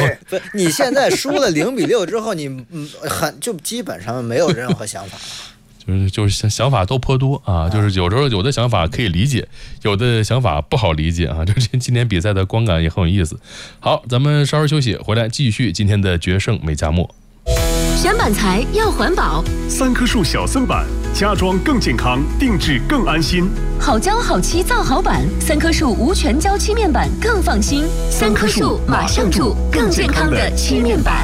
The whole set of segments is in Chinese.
不，你现在输了0-6之后，你就基本上没有任何想法了。 就是想法都颇多啊，就是有时候有的想法可以理解，有的想法不好理解啊。就是今天比赛的观感也很有意思。好，咱们稍事休息，回来继续今天的决胜美加墨。 选板材要环保 ，3棵树小色板，家装更健康，定制更安心。 好胶好漆造好板，3棵树无全胶漆面板更放心。3棵树马上住更健康的漆面板。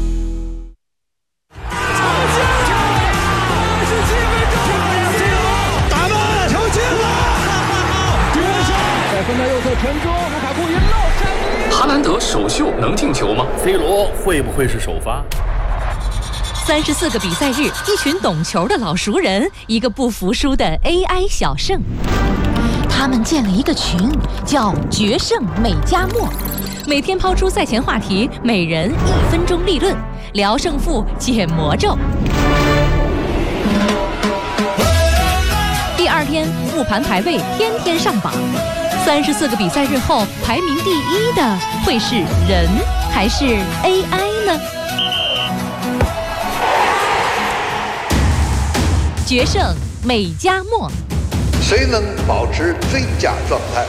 打门，球进了！在分到右侧传中，卢卡库一漏闪。 哈兰德首秀能进球吗 ？C 罗会不会是首发 ？34个比赛日，一群懂球的老熟人，一个不服输的 AI 小胜。他们建了一个群，叫“决胜美加墨”，每天抛出赛前话题，每人1分钟立论，聊胜负，解魔咒。第2天，复盘排位，天天上榜。34个比赛日后，排名第1的会是人还是 AI 呢？决胜美加墨， 谁能保持最佳状态？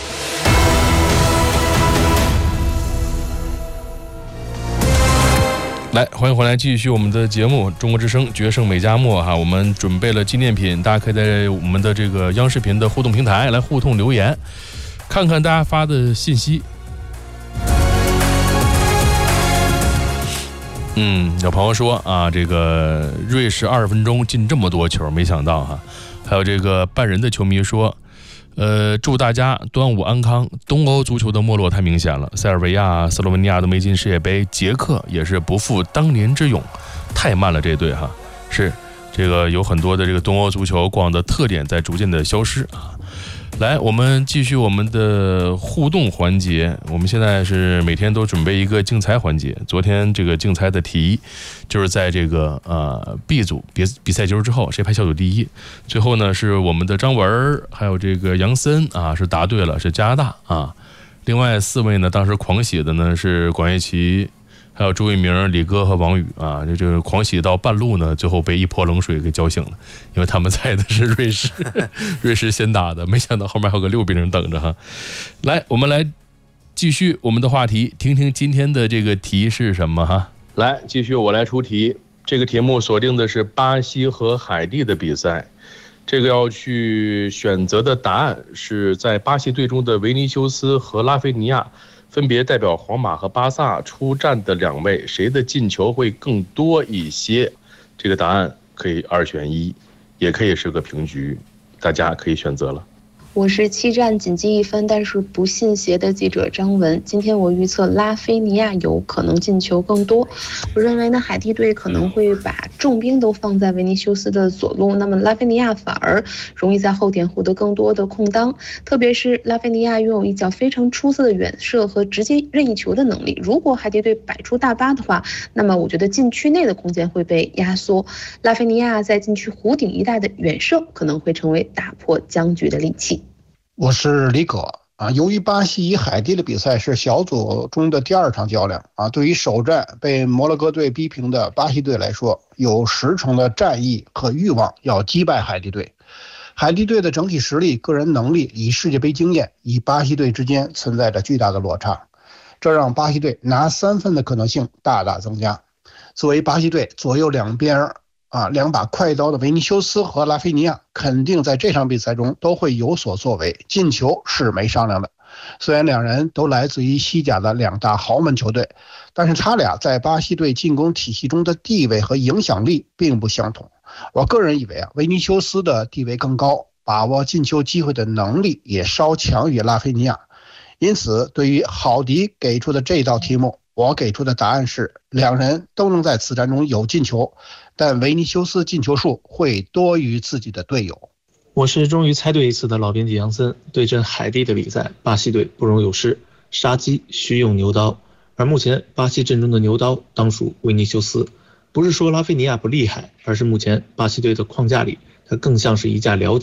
来，欢迎回来，继续我们的节目《中国之声决胜美加墨》哈，我们准备了纪念品，大家可以在我们的这个央视频的互动平台来互动留言，看看大家发的信息。有朋友说啊，这个瑞士20分钟进这么多球，没想到哈。还有这个半人的球迷说，祝大家端午安康。东欧足球的没落太明显了，塞尔维亚、斯洛文尼亚都没进世界杯，捷克也是不复当年之勇，太慢了这队哈。是这个有很多的这个东欧足球过往的特点在逐渐的消失啊。来，我们继续我们的互动环节。我们现在是每天都准备一个竞猜环节。昨天这个竞猜的题就是在这个B 组比赛结束之后，谁排小组第一。最后呢是我们的张文还有这个杨森啊是答对了，是加拿大啊。另外4位呢当时狂喜的呢是管乐琪，还有朱一鸣、李哥和王宇啊，这个狂喜到半路呢，最后被一泼冷水给浇醒了，因为他们猜的是瑞士，瑞士先打的，没想到后面还有个6-0等着哈。来，我们来继续我们的话题，听听今天的这个题是什么哈。来，继续我来出题，这个题目锁定的是巴西和海地的比赛，这个要去选择的答案是在巴西队中的维尼修斯和拉菲尼亚。分别代表皇马和巴萨出战的2位，谁的进球会更多一些？这个答案可以2选1，也可以是个平局，大家可以选择了。 我是7战仅积1分，但是不信邪的记者张文。今天我预测拉菲尼亚有可能进球更多。我认为呢，海地队可能会把重兵都放在维尼修斯的左路，那么拉菲尼亚反而容易在后点获得更多的空当。特别是拉菲尼亚拥有一脚非常出色的远射和直接任意球的能力。如果海地队摆出大巴的话，那么我觉得禁区内的空间会被压缩。拉菲尼亚在禁区弧顶一带的远射可能会成为打破僵局的利器。 我是李可啊。由于巴西与海地的比赛是小组中的第2场较量啊，对于首战被摩洛哥队逼平的巴西队来说，有10成的战意和欲望要击败海地队。海地队的整体实力、个人能力与世界杯经验与巴西队之间存在着巨大的落差，这让巴西队拿3分的可能性大大增加。作为巴西队左右两边2把快刀的维尼修斯和拉菲尼亚肯定在这场比赛中都会有所作为，进球是没商量的。虽然2人都来自于西甲的2大豪门球队，但是他俩在巴西队进攻体系中的地位和影响力并不相同。我个人以为维尼修斯的地位更高，把握进球机会的能力也稍强于拉菲尼亚。因此对于郝迪给出的这道题目，我给出的答案是2人都能在此战中有进球，但维尼修斯进球数会多于自己的队友。 我是终于猜对一次的老编辑杨森。对阵海地的比赛，巴西队不容有失，杀鸡需用牛刀，而目前巴西阵中的牛刀当属维尼修斯。不是说拉菲尼亚不厉害，而是目前巴西队的框架里，他更像是一架辽